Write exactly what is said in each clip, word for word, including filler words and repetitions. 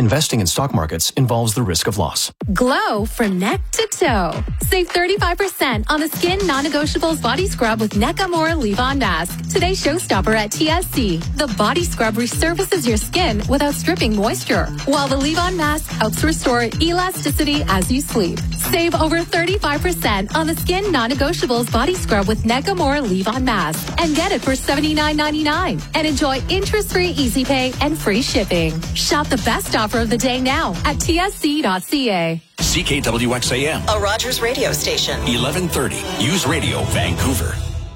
Investing in stock markets involves the risk of loss. Glow from neck to toe. Save thirty-five percent on the Skin Non-Negotiables Body Scrub with Nakamura Leave-On Mask. Today's showstopper at T S C. The body scrub resurfaces your skin without stripping moisture, while the Leave-On Mask helps restore elasticity as you sleep. Save over thirty-five percent on the Skin Non-Negotiables Body Scrub with Nakamura Leave-On Mask and get it for seventy-nine ninety-nine. And enjoy interest-free easy pay and free shipping. Shop the best offer of the day now at T S C dot C A. C K W X A M, a Rogers radio station. eleven thirty, News Radio, Vancouver.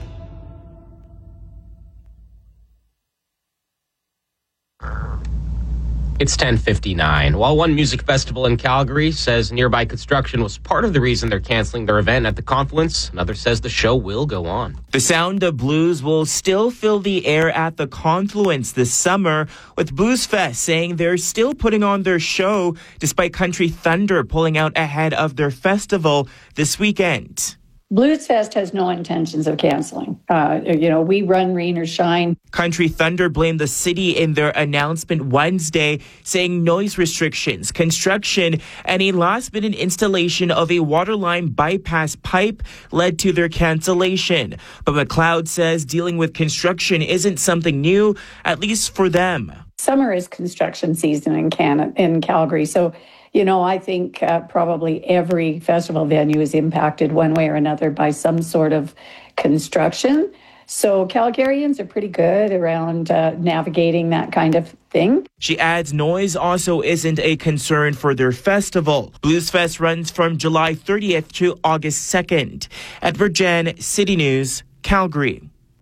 It's ten fifty-nine. While one music festival in Calgary says nearby construction was part of the reason they're canceling their event at the Confluence, another says the show will go on. The Sound of Blues will still fill the air at the Confluence this summer, with Blues Fest saying they're still putting on their show despite Country Thunder pulling out ahead of their festival this weekend. Blues Fest has no intentions of canceling. Uh, you know, we run rain or shine. Country Thunder blamed the city in their announcement Wednesday, saying noise restrictions, construction, and a last-minute installation of a waterline bypass pipe led to their cancellation. But McLeod says dealing with construction isn't something new, at least for them. Summer is construction season in Canada, in Calgary, so you know, I think uh, probably every festival venue is impacted one way or another by some sort of construction. So Calgarians are pretty good around uh, navigating that kind of thing. She adds noise also isn't a concern for their festival. Blues Fest runs from July thirtieth to August second. Edward Jen, City News, Calgary.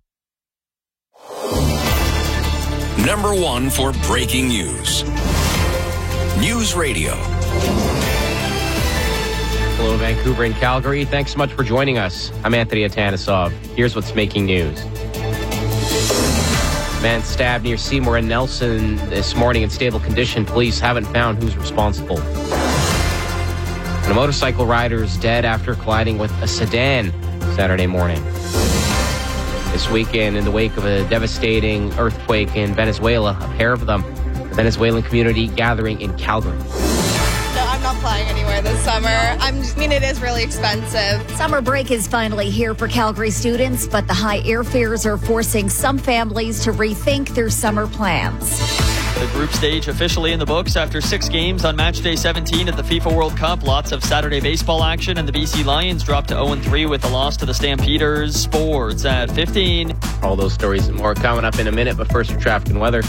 Number one for breaking news. News Radio. Hello, Vancouver and Calgary. Thanks so much for joining us. I'm Anthony Atanasov. Here's what's making news. Man stabbed near Seymour and Nelson this morning in stable condition. Police haven't found who's responsible. And a motorcycle rider is dead after colliding with a sedan Saturday morning. This weekend, in the wake of a devastating earthquake in Venezuela, a pair of them, the Venezuelan community gathering in Calgary. Not flying anywhere this summer. I'm, I mean, it is really expensive. Summer break is finally here for Calgary students, but the high airfares are forcing some families to rethink their summer plans. The group stage officially in the books after six games on match day seventeen at the FIFA World Cup. Lots of Saturday baseball action, and the B C Lions dropped to oh and three with a loss to the Stampeders. Sports at fifteen. All those stories and more coming up in a minute, but first, your traffic and weather.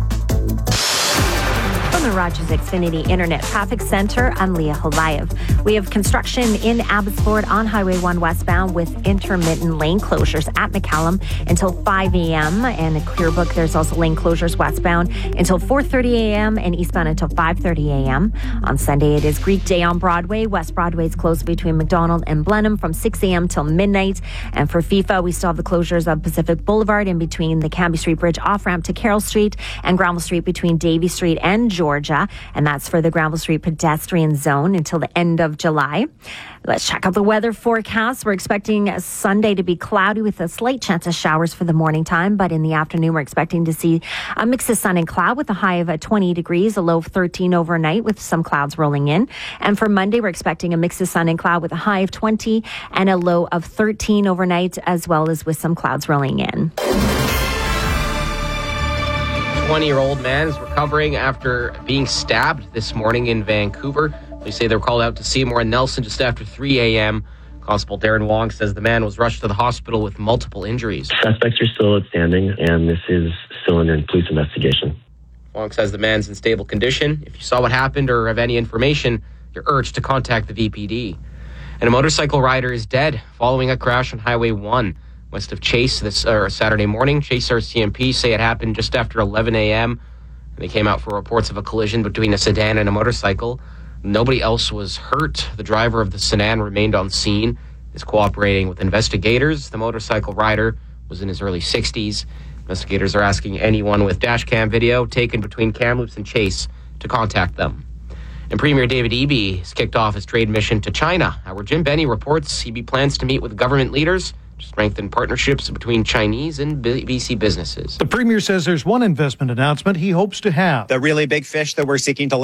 From the Rogers Xfinity Internet Traffic Center, I'm Leah Holayev. We have construction in Abbotsford on Highway one westbound with intermittent lane closures at McCallum until five a.m. And in Clearbrook, there's also lane closures westbound until four thirty a.m. and eastbound until five thirty a.m. On Sunday, it is Greek Day on Broadway. West Broadway is closed between McDonald and Blenheim from six a.m. till midnight. And for FIFA, we still have the closures of Pacific Boulevard in between the Cambie Street Bridge off-ramp to Carroll Street and Granville Street between Davie Street and Georgia. And that's for the Granville Street pedestrian zone until the end of July. Let's check out the weather forecast. We're expecting Sunday to be cloudy with a slight chance of showers for the morning time, but in the afternoon we're expecting to see a mix of sun and cloud with a high of twenty degrees, a low of thirteen overnight with some clouds rolling in. And for Monday, we're expecting a mix of sun and cloud with a high of twenty and a low of thirteen overnight, as well as with some clouds rolling in. twenty-year-old man is recovering after being stabbed this morning in Vancouver. They say they were called out to Seymour and Nelson just after three a.m. Constable Darren Wong says the man was rushed to the hospital with multiple injuries. Suspects are still outstanding, and this is still in a police investigation. Wong says the man's in stable condition. If you saw what happened or have any information, you're urged to contact the V P D. And a motorcycle rider is dead following a crash on Highway one. West of Chase this uh, Saturday morning. Chase R C M P say it happened just after eleven a.m. They came out for reports of a collision between a sedan and a motorcycle. Nobody else was hurt. The driver of the sedan remained on scene, is cooperating with investigators. The motorcycle rider was in his early sixties. Investigators are asking anyone with dash cam video taken between Kamloops and Chase to contact them. And Premier David Eby has kicked off his trade mission to China. Our Jim Benny reports Eby plans to meet with government leaders to strengthen partnerships between Chinese and B C businesses. The Premier says there's one investment announcement he hopes to have. The really big fish that we're seeking to